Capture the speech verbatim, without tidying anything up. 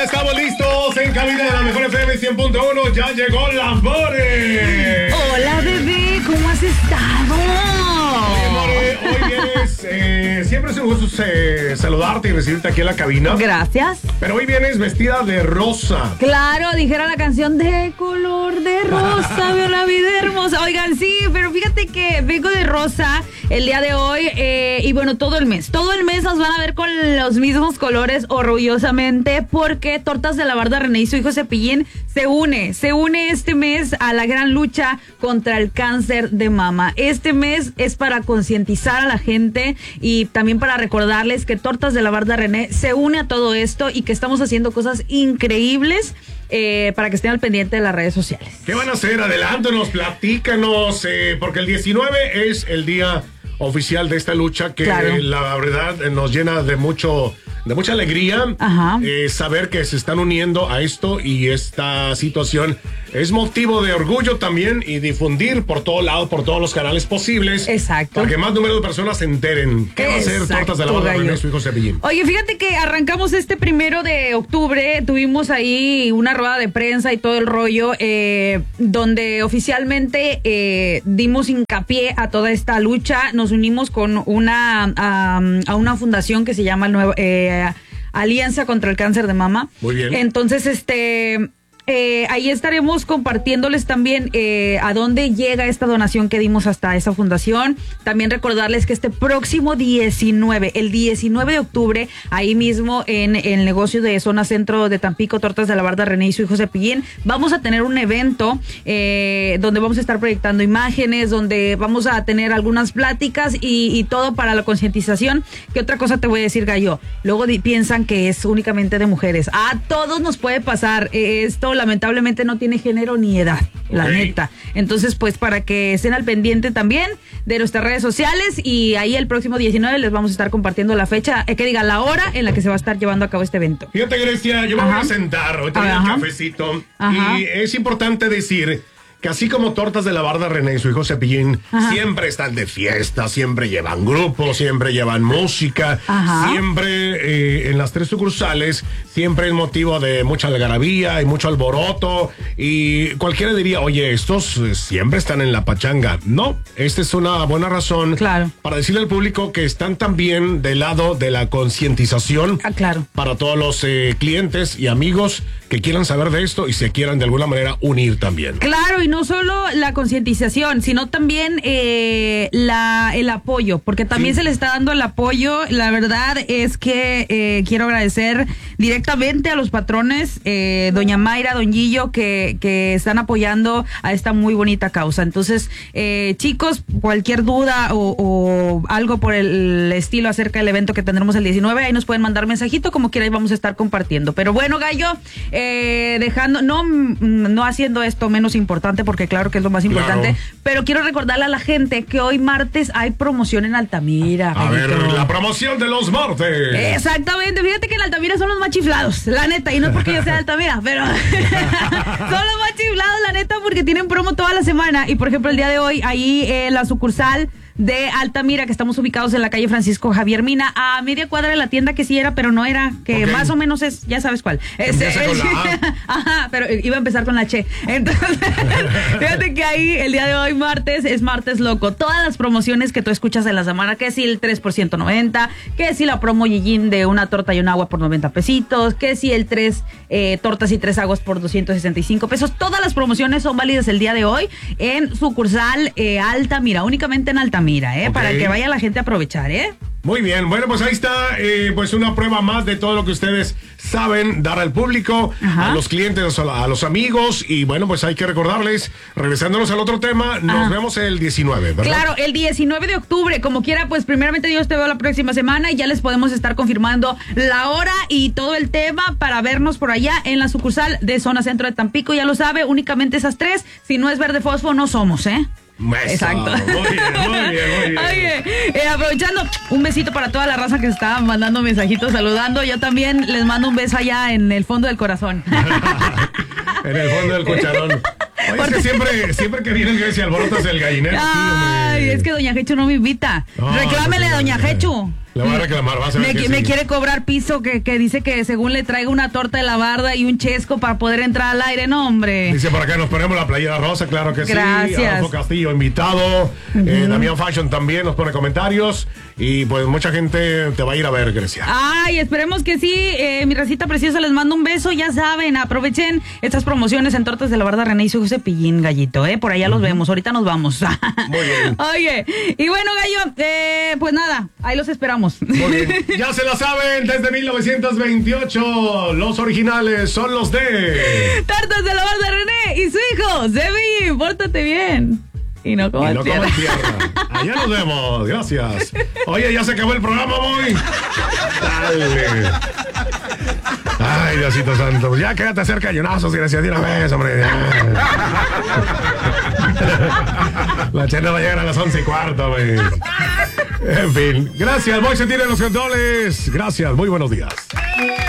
estamos listos en cabina de la mejor F M cien punto uno. Ya llegó la More. Hola, bebé, ¿cómo has estado? Oye, More, hoy vienes. Eh, siempre es un gusto eh, saludarte y recibirte aquí en la cabina. Gracias. Pero hoy vienes vestida de rosa. Claro, dijera la canción de color de rosa, veo la vida hermosa. Oigan, sí, pero fíjate que vengo de rosa el día de hoy eh, y bueno, todo el mes. Todo el mes nos van a ver con los mismos colores orgullosamente porque Tortas de la Barda René y su hijo Cepillín se une, se une este mes a la gran lucha contra el cáncer de mama. Este mes es para concientizar a la gente y también para recordarles que Tortas de la Barda René se une a todo esto y que estamos haciendo cosas increíbles eh, para que estén al pendiente de las redes sociales. ¿Qué van a hacer? Adelántanos, platícanos, eh, porque el diecinueve es el día oficial de esta lucha que claro. eh, la verdad eh, nos llena de mucho de mucha alegría eh, saber que se están uniendo a esto y esta situación es motivo de orgullo también y difundir por todo lado, por todos los canales posibles. Exacto. Para que más número de personas se enteren. ¿Qué va a hacer Tortas de la Barda René y su hijo Cepillín? Oye, fíjate que arrancamos este primero de octubre, tuvimos ahí una rueda de prensa y todo el rollo, eh, donde oficialmente eh, dimos hincapié a toda esta lucha, nos unimos con una a, a una fundación que se llama el nuevo eh, Alianza contra el Cáncer de Mama. Muy bien. Entonces, este... Eh, ahí estaremos compartiéndoles también eh, a dónde llega esta donación que dimos hasta esa fundación. También recordarles que este próximo diecinueve, el diecinueve de octubre, ahí mismo en el negocio de Zona Centro de Tampico, Tortas de la Barda René y su hijo Cepillín, vamos a tener un evento eh, donde vamos a estar proyectando imágenes, donde vamos a tener algunas pláticas y, y todo para la concientización. ¿Qué otra cosa te voy a decir, Gallo? Luego di, piensan que es únicamente de mujeres. A todos nos puede pasar eh, esto. Lamentablemente no tiene género ni edad, la okay. neta. Entonces, pues para que estén al pendiente también de nuestras redes sociales y ahí el próximo diecinueve les vamos a estar compartiendo la fecha, eh, que diga la hora en la que se va a estar llevando a cabo este evento. Fíjate, Grecia, yo me Ajá. voy a sentar, ahorita voy al cafecito. Ajá. Y es importante decir que así como Tortas de la Barda René y su hijo Cepillín Ajá. siempre están de fiesta, siempre llevan grupos, siempre llevan música, Ajá. siempre eh, en las tres sucursales, siempre es motivo de mucha algarabía y mucho alboroto y cualquiera diría, oye, estos eh, siempre están en la pachanga. No, esta es una buena razón claro. para decirle al público que están también del lado de la concientización ah, claro. para todos los eh, clientes y amigos que quieran saber de esto y se quieran de alguna manera unir también. Claro, y no solo la concientización, sino también eh, la, el apoyo, porque también sí. se le está dando el apoyo. La verdad es que eh, quiero agradecer directamente a los patrones, eh, doña Mayra, don Gillo, que, que están apoyando a esta muy bonita causa. Entonces, eh, chicos, cualquier duda o, o algo por el estilo acerca del evento que tendremos el diecinueve, ahí nos pueden mandar mensajito, como quiera, y vamos a estar compartiendo. Pero bueno, Gallo, eh, dejando, no, no haciendo esto menos importante, porque claro que es lo más importante, claro. pero quiero recordarle a la gente que hoy martes hay promoción en Altamira. A ver, la promoción de los martes. Exactamente, fíjate que en Altamira son los más chiflados, la neta, y no es porque yo sea de Altamira, pero son los más chiflados, la neta, porque tienen promo toda la semana, y por ejemplo el día de hoy, ahí en eh, la sucursal de Altamira, que estamos ubicados en la calle Francisco Javier Mina, a media cuadra de la tienda que sí era, pero no era, que okay. más o menos es, ya sabes cuál. Es, es, con la ajá, pero iba a empezar con la Che. Entonces, fíjate que ahí el día de hoy, martes, es martes loco. Todas las promociones que tú escuchas en la semana, que si el tres por ciento noventa, que si la promo Yillín de una torta y un agua por noventa pesitos, que si el tres eh, tortas y tres aguas por doscientos sesenta y cinco pesos. Todas las promociones son válidas el día de hoy en sucursal eh, Altamira, únicamente en Altamira. Mira, eh, okay. para que vaya la gente a aprovechar, ¿eh? Muy bien, bueno, pues ahí está, eh, pues una prueba más de todo lo que ustedes saben dar al público, Ajá. a los clientes, a los amigos, y bueno, pues hay que recordarles, regresándonos al otro tema, nos Ajá. vemos el diecinueve, ¿verdad? Claro, el diecinueve de octubre, como quiera, pues primeramente Dios te veo la próxima semana y ya les podemos estar confirmando la hora y todo el tema para vernos por allá en la sucursal de Zona Centro de Tampico, ya lo sabe, únicamente esas tres, si no es verde fosfo, no somos, ¿eh? Eso, exacto. Muy bien, muy bien, muy bien. Oye, eh, aprovechando, un besito para toda la raza que se estaba mandando mensajitos, saludando. Yo también les mando un beso allá en el fondo del corazón. En el fondo del cucharón. Oye, es que siempre, siempre que vienen Grecia alborotas el gallinero. Ay, aquí, es que doña Jechu no me invita. No, Reclámele no a doña Jechu. Le voy a reclamar, vas a ver Me, que me sí. quiere cobrar piso que, que dice que según le traiga una torta de la barda y un chesco para poder entrar al aire. No, hombre. Dice por acá, nos ponemos la playera rosa, claro que Gracias. sí. Adolfo Castillo, invitado. Uh-huh. eh, Damián Fashion también nos pone comentarios. Y pues mucha gente te va a ir a ver, Grecia. Ay, esperemos que sí. Eh, mi racita preciosa, les mando un beso. Ya saben, aprovechen estas promociones en Tortas de la Barda René y su José Pillín, Gallito. Eh, por allá uh-huh. los vemos. Ahorita nos vamos. Muy bien. Oye, y bueno, Gallo, eh, pues nada, ahí los esperamos. Muy bien. Ya se la saben, desde mil novecientos veintiocho, los originales son los de Tortas de la Barda René y su hijo, Sebi. Pórtate bien. Y no coman no tierra. tierra. Allá nos vemos, gracias. Oye, ya se acabó el programa, boy. Dale. Ay, Diosito Santo. Pues ya quédate a hacer cañonazos, gracias de una vez, hombre. La chena va a llegar a las once y cuarto, güey. En fin, gracias, Boy se tiene los controles. Gracias, muy buenos días.